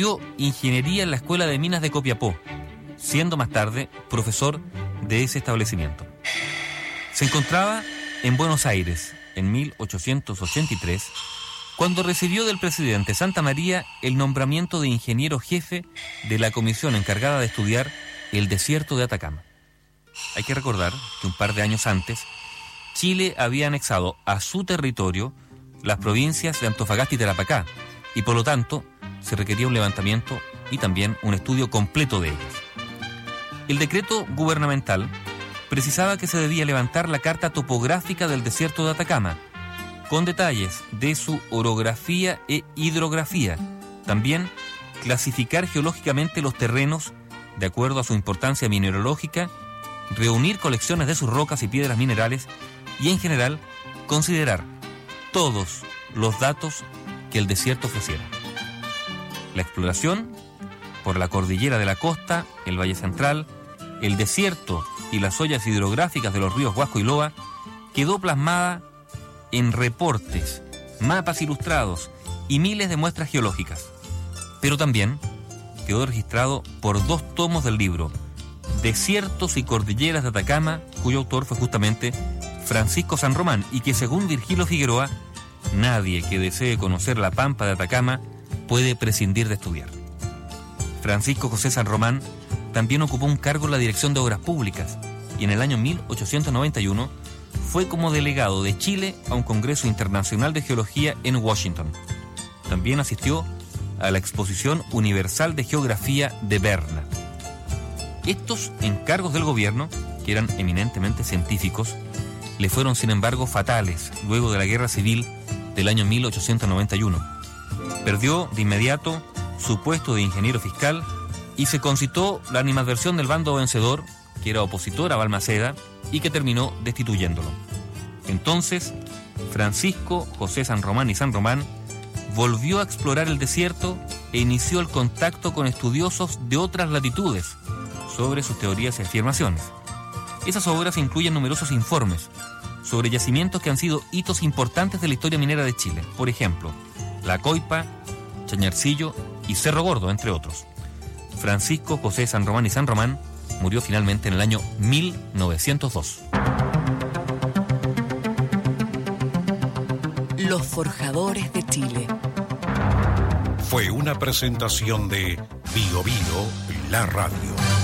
estudió ingeniería en la Escuela de Minas de Copiapó, siendo más tarde profesor de ese establecimiento. Se encontraba en Buenos Aires en 1883, cuando recibió del presidente Santamaría el nombramiento de ingeniero jefe de la comisión encargada de estudiar el desierto de Atacama. Hay que recordar que un par de años antes, Chile había anexado a su territorio las provincias de Antofagasta y Tarapacá, y por lo tanto se requería un levantamiento y también un estudio completo de ellas. El decreto gubernamental precisaba que se debía levantar la carta topográfica del desierto de Atacama, con detalles de su orografía e hidrografía. También clasificar geológicamente los terrenos de acuerdo a su importancia mineralógica, reunir colecciones de sus rocas y piedras minerales y, en general, considerar todos los datos que el desierto ofreciera. La exploración por la cordillera de la costa, el Valle Central, el desierto y las ollas hidrográficas de los ríos Huasco y Loa quedó plasmada en reportes, mapas ilustrados y miles de muestras geológicas. Pero también quedó registrado por 2 tomos del libro Desiertos y Cordilleras de Atacama, cuyo autor fue justamente Francisco San Román, y que, según Virgilio Figueroa, nadie que desee conocer la pampa de Atacama puede prescindir de estudiar. Francisco José San Román también ocupó un cargo en la Dirección de Obras Públicas y en el año 1891 fue como delegado de Chile a un Congreso Internacional de Geología en Washington. También asistió a la Exposición Universal de Geografía de Berna. Estos encargos del gobierno, que eran eminentemente científicos, le fueron sin embargo fatales luego de la Guerra Civil del año 1891. Perdió de inmediato su puesto de ingeniero fiscal y se concitó la animadversión del bando vencedor, que era opositor a Balmaceda y que terminó destituyéndolo. Entonces, Francisco José San Román y San Román volvió a explorar el desierto e inició el contacto con estudiosos de otras latitudes sobre sus teorías y afirmaciones. Esas obras incluyen numerosos informes sobre yacimientos que han sido hitos importantes de la historia minera de Chile. Por ejemplo, La Coipa, Chañarcillo y Cerro Gordo, entre otros. Francisco José San Román y San Román murió finalmente en el año 1902. Los Forjadores de Chile. Fue una presentación de Bio Bio, la radio.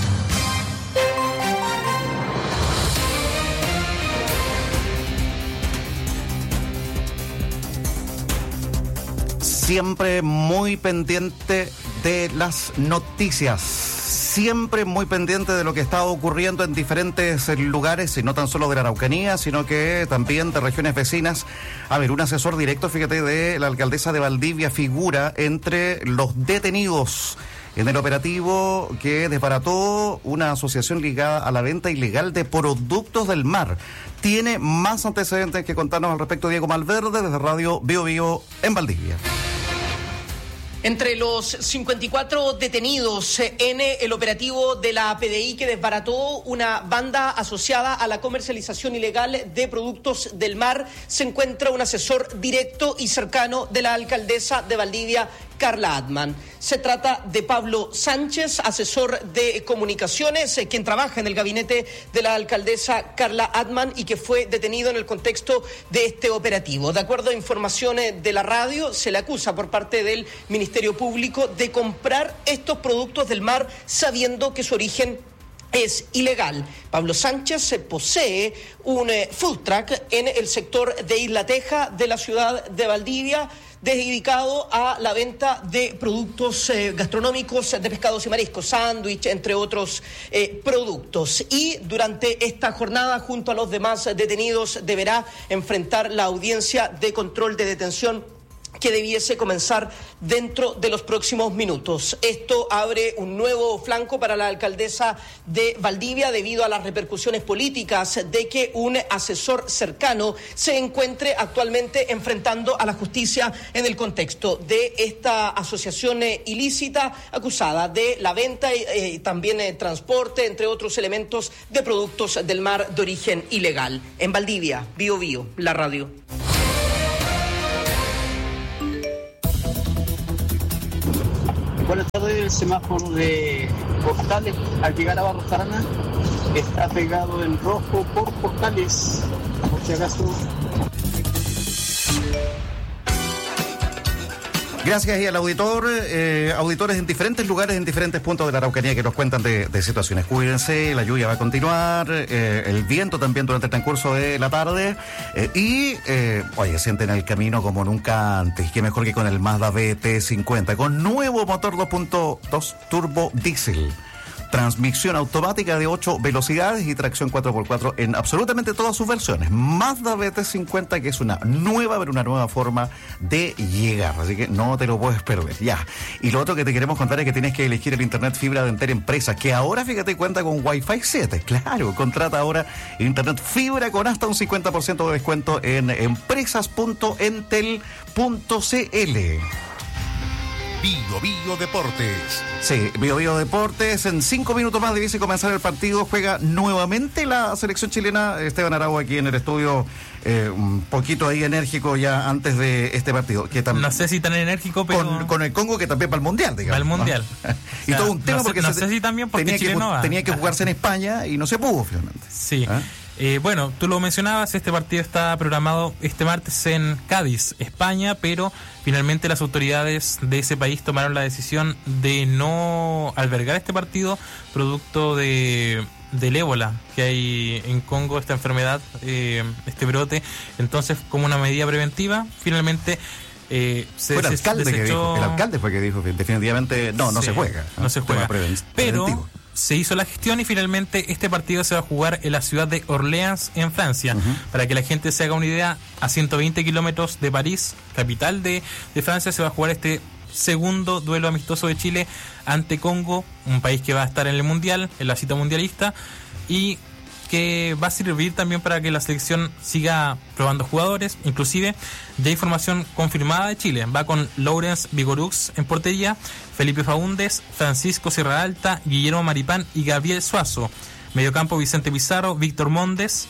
Siempre muy pendiente de las noticias, siempre muy pendiente de lo que está ocurriendo en diferentes lugares, y no tan solo de la Araucanía, sino que también de regiones vecinas. A ver, un asesor directo, fíjate, de la alcaldesa de Valdivia figura entre los detenidos en el operativo que desbarató una asociación ligada a la venta ilegal de productos del mar. Tiene más antecedentes que contarnos al respecto Diego Malverde desde Radio Bio Bio en Valdivia. Entre los 54 detenidos en el operativo de la PDI que desbarató una banda asociada a la comercialización ilegal de productos del mar, se encuentra un asesor directo y cercano de la alcaldesa de Valdivia, Carla Atman. Se trata de Pablo Sánchez, asesor de comunicaciones, quien trabaja en el gabinete de la alcaldesa Carla Atman y que fue detenido en el contexto de este operativo. De acuerdo a informaciones de la radio, se le acusa por parte del Ministerio Público de comprar estos productos del mar sabiendo que su origen es ilegal. Pablo Sánchez posee un food truck en el sector de Isla Teja de la ciudad de Valdivia, dedicado a la venta de productos gastronómicos de pescados y mariscos, sándwich, entre otros productos. Y durante esta jornada, junto a los demás detenidos, deberá enfrentar la audiencia de control de detención que debiese comenzar dentro de los próximos minutos. Esto abre un nuevo flanco para la alcaldesa de Valdivia debido a las repercusiones políticas de que un asesor cercano se encuentre actualmente enfrentando a la justicia en el contexto de esta asociación ilícita acusada de la venta y también transporte, entre otros elementos, de productos del mar de origen ilegal. En Valdivia, Bio Bio, la radio. Buenas tardes. El semáforo de Portales al llegar a Barros Arana está pegado en rojo por Portales, por si acaso. Gracias y al auditor, auditores en diferentes lugares, en diferentes puntos de la Araucanía que nos cuentan de situaciones. Cuídense, la lluvia va a continuar, el viento también durante el transcurso de la tarde oye, sienten el camino como nunca antes. Qué mejor que con el Mazda BT50, con nuevo motor 2.2 turbo diésel. Transmisión automática de 8 velocidades y tracción 4x4 en absolutamente todas sus versiones. Mazda BT50, que es una nueva forma de llegar. Así que no te lo puedes perder. Ya. Y lo otro que te queremos contar es que tienes que elegir el internet fibra de Entel Empresas, que ahora, fíjate, cuenta con Wi-Fi 7. Claro, contrata ahora internet fibra con hasta un 50% de descuento en empresas.entel.cl. Bio Deportes. Sí, Bio Deportes. En 5 minutos más debiese comenzar el partido. Juega nuevamente la selección chilena. Esteban Arau aquí en el estudio, un poquito ahí enérgico ya antes de este partido. Que no sé si tan enérgico, pero... Con el Congo, que también para el Mundial, digamos. Para el Mundial. ¿No? Y todo un tema no porque... No sé si también porque Chile no va. Tenía que jugarse en España y no se pudo finalmente. Sí. Bueno, tú lo mencionabas, este partido está programado este martes en Cádiz, España, pero finalmente las autoridades de ese país tomaron la decisión de no albergar este partido producto del ébola que hay en Congo, esta enfermedad, este brote. Entonces, como una medida preventiva, finalmente fue el alcalde fue que dijo que definitivamente no se juega. No se juega. Pero preventivo. Se hizo la gestión y finalmente este partido se va a jugar en la ciudad de Orleans, en Francia. Para que la gente se haga una idea, a 120 kilómetros de París, capital de Francia, se va a jugar este segundo duelo amistoso de Chile ante Congo, un país que va a estar en el Mundial, en la cita mundialista, y que va a servir también para que la selección siga probando jugadores. Inclusive ya hay formación confirmada de Chile. Va con Laurence Vigorux en portería, Felipe Faúndez, Francisco Sierra Alta, Guillermo Maripán y Gabriel Suazo. Mediocampo Vicente Pizarro, Víctor Méndez,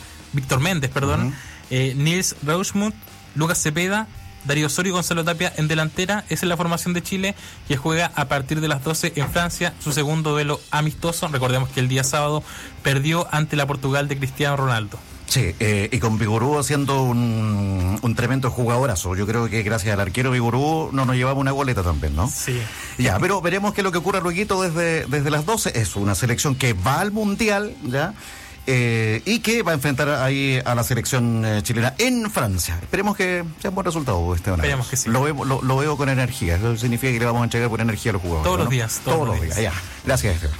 Nils Rauschmuth, Lucas Cepeda, Darío Osorio y Gonzalo Tapia en delantera. Esa es la formación de Chile, que juega a partir de las 12 en Francia su segundo duelo amistoso. Recordemos que el día sábado perdió ante la Portugal de Cristiano Ronaldo. Sí, y con Vigorú haciendo un tremendo jugadorazo. Yo creo que gracias al arquero Vigorú nos llevamos una goleta también, ¿no? Sí. Ya, pero veremos qué es lo que ocurre luego desde las 12. Es una selección que va al Mundial, ¿ya? Y que va a enfrentar ahí a la selección chilena en Francia. Esperemos que sea un buen resultado, Esteban. Esperemos que sí. Lo veo con energía. Eso significa que le vamos a entregar buena energía a los jugadores. Todos los días. Todos los días. Ya. Gracias, Esteban.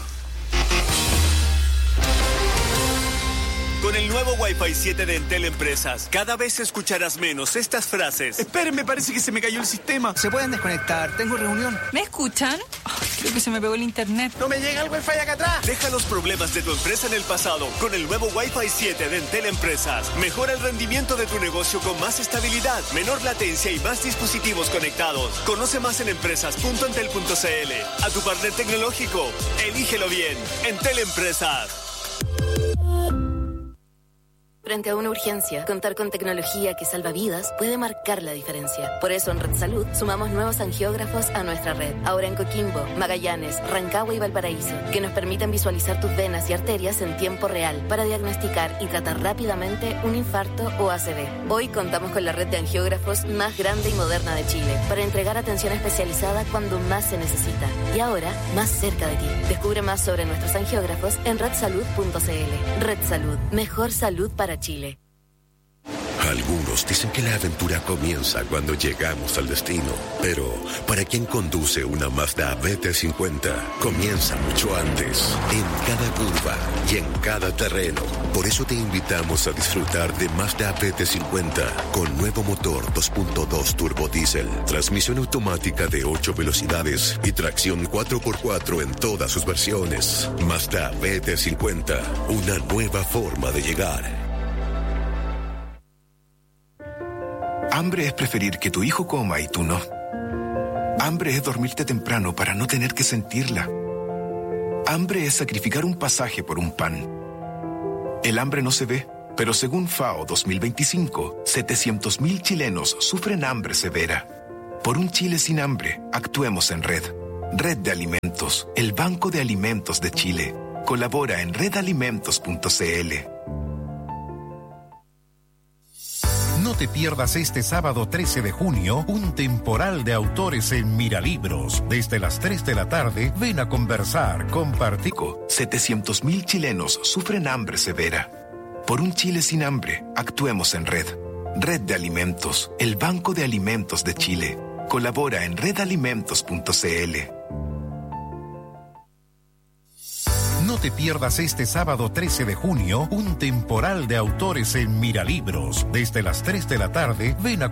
Con el nuevo Wi-Fi 7 de Entel Empresas, cada vez escucharás menos estas frases. Esperen, parece que se me cayó el sistema. ¿Se pueden desconectar? Tengo reunión. ¿Me escuchan? Creo que se me pegó el internet. ¡No me llega el Wi-Fi acá atrás! Deja los problemas de tu empresa en el pasado con el nuevo Wi-Fi 7 de Entel Empresas. Mejora el rendimiento de tu negocio con más estabilidad, menor latencia y más dispositivos conectados. Conoce más en empresas.entel.cl. A tu partner tecnológico, elígelo bien. Entel Empresas. Frente a una urgencia, contar con tecnología que salva vidas puede marcar la diferencia. Por eso en Red Salud sumamos nuevos angiógrafos a nuestra red. Ahora en Coquimbo, Magallanes, Rancagua y Valparaíso, que nos permiten visualizar tus venas y arterias en tiempo real para diagnosticar y tratar rápidamente un infarto o ACV. Hoy contamos con la red de angiógrafos más grande y moderna de Chile para entregar atención especializada cuando más se necesita. Y ahora, más cerca de ti. Descubre más sobre nuestros angiógrafos en redsalud.cl. Red Salud. Mejor salud para Chile. Algunos dicen que la aventura comienza cuando llegamos al destino, pero para quien conduce una Mazda BT50, comienza mucho antes, en cada curva y en cada terreno. Por eso te invitamos a disfrutar de Mazda BT50 con nuevo motor 2.2 turbo diésel, transmisión automática de 8 velocidades y tracción 4x4 en todas sus versiones. Mazda BT50, una nueva forma de llegar. Hambre es preferir que tu hijo coma y tú no. Hambre es dormirte temprano para no tener que sentirla. Hambre es sacrificar un pasaje por un pan. El hambre no se ve, pero según FAO 2025, 700.000 chilenos sufren hambre severa. Por un Chile sin hambre, actuemos en red. Red de Alimentos, el Banco de Alimentos de Chile. Colabora en redalimentos.cl. No te pierdas este sábado 13 de junio un temporal de autores en Miralibros. Desde las 3 de la tarde, ven a conversar, compartir. 700.000 chilenos sufren hambre severa. Por un Chile sin hambre, actuemos en red. Red de Alimentos, el Banco de Alimentos de Chile. Colabora en redalimentos.cl. No te pierdas este sábado 13 de junio un temporal de autores en Miralibros. Desde las 3 de la tarde, ven a